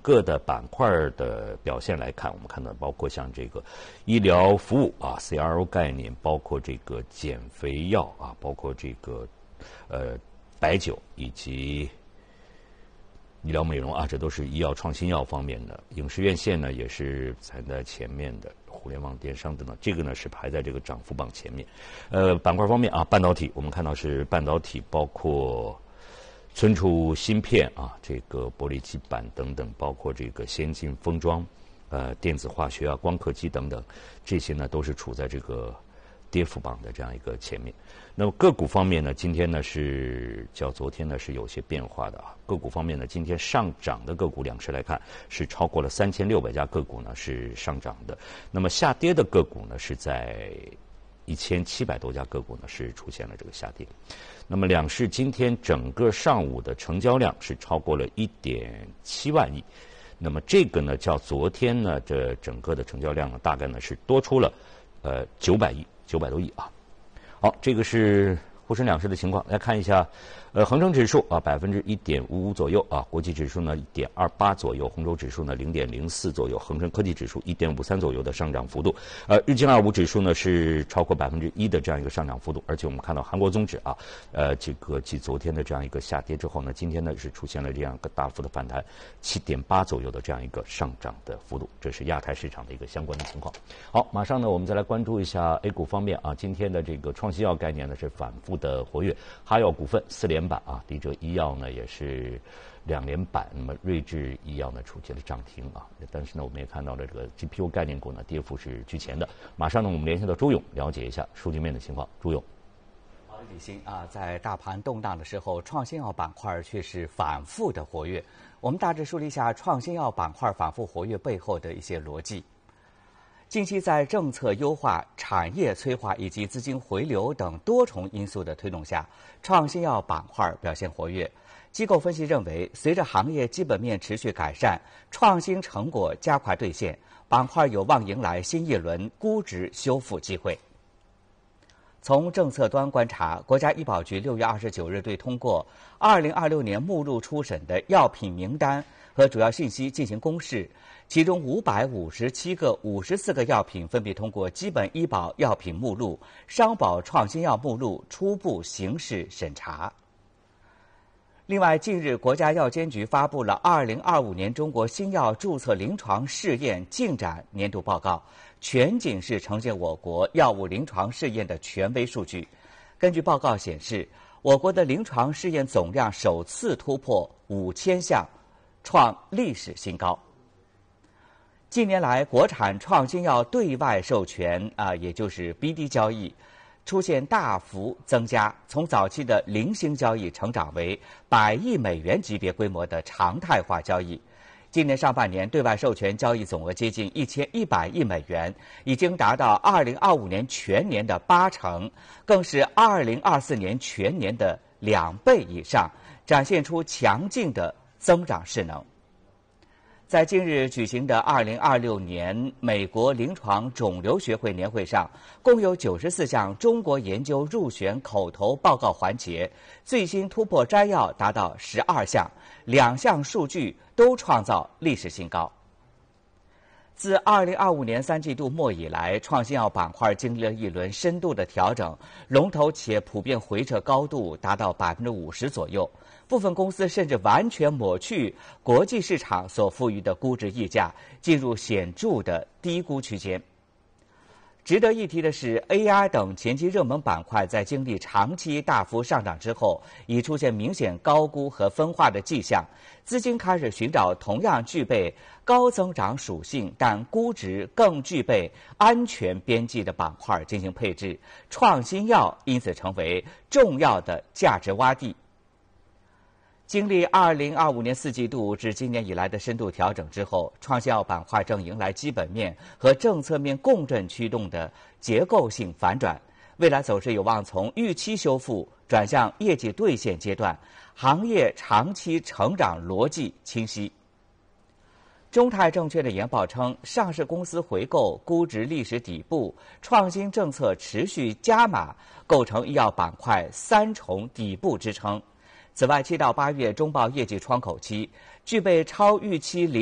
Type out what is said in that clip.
个的板块的表现来看，我们看到包括像这个医疗服务啊 CRO 概念，包括这个减肥药啊，包括这个白酒以及医疗美容啊，这都是医药创新药方面的。影视院线呢也是排在前面的，互联网电商等等，这个呢是排在这个涨幅榜前面。板块方面啊，半导体我们看到是半导体，包括存储芯片啊，这个玻璃基板等等，包括这个先进封装、电子化学啊、光刻机等等，这些呢都是处在这个跌幅榜的这样一个前面。那么个股方面呢，今天呢是较昨天呢是有些变化的啊。个股方面呢，今天上涨的个股两市来看是超过了3600家个股呢是上涨的，那么下跌的个股呢是在1700多家个股呢是出现了这个下跌。那么两市今天整个上午的成交量是超过了1.7万亿，那么这个呢较昨天呢这整个的成交量呢大概呢是多出了900多亿啊。好，这个是沪深两市的情况。来看一下，恒生指数啊1.55%左右啊，国际指数呢1.28左右，红筹指数呢0.04左右，恒生科技指数1.53左右的上涨幅度。日经25指数呢是超过1%的这样一个上涨幅度，而且我们看到韩国综指啊，这个继昨天的这样一个下跌之后呢，今天呢是出现了这样一个大幅的反弹，7.8左右的这样一个上涨的幅度，这是亚太市场的一个相关的情况。好，马上呢我们再来关注一下 A 股方面啊，今天的这个创新药概念呢是反复的活跃，哈药股份4连板啊，迪哲医药呢也是2连板，那么瑞智医药呢出现了涨停啊，但是呢我们也看到了这个 GPU 概念股呢跌幅是居前的。马上呢我们连线到朱勇了解一下数据面的情况。朱勇。 好的，李欣啊，在大盘动荡的时候，创新药板块却是反复的活跃。我们大致梳理一下创新药板块反复活跃背后的一些逻辑。近期在政策优化、产业催化以及资金回流等多重因素的推动下，创新药板块表现活跃。机构分析认为，随着行业基本面持续改善，创新成果加快兑现，板块有望迎来新一轮估值修复机会。从政策端观察，国家医保局6月29日对通过2026年目录初审的药品名单和主要信息进行公示，其中557个、54个药品分别通过基本医保药品目录、商保创新药目录初步形式审查。另外，近日国家药监局发布了2025年中国新药注册临床试验进展年度报告，全景式呈现我国药物临床试验的权威数据。根据报告显示，我国的临床试验总量首次突破5000项，创历史新高。近年来，国产创新药对外授权也就是 BD 交易出现大幅增加，从早期的零星交易成长为100亿美元级别规模的常态化交易。今年上半年对外授权交易总额接近1100亿美元，已经达到2025年全年的80%，更是2024年全年的2倍以上，展现出强劲的增长势能。在近日举行的2026年美国临床肿瘤学会年会上，共有94项中国研究入选口头报告环节，最新突破摘要达到12项，2项数据都创造历史新高。自2025年3季度末以来，创新药板块经历了一轮深度的调整，龙头企业普遍回撤高度达到50%左右，部分公司甚至完全抹去国际市场所赋予的估值溢价，进入显著的低估区间。值得一提的是 ，AI 等前期热门板块在经历长期大幅上涨之后，已出现明显高估和分化的迹象，资金开始寻找同样具备高增长属性但估值更具备安全边际的板块进行配置，创新药因此成为重要的价值洼地。经历2025年4季度至今年以来的深度调整之后，创新药板块正迎来基本面和政策面共振驱动的结构性反转，未来走势有望从预期修复转向业绩兑现阶段，行业长期成长逻辑清晰。中泰证券的研报称，上市公司回购估值历史底部，创新政策持续加码，构成医药板块3重底部支撑。此外，7到8月中报业绩窗口期，具备超预期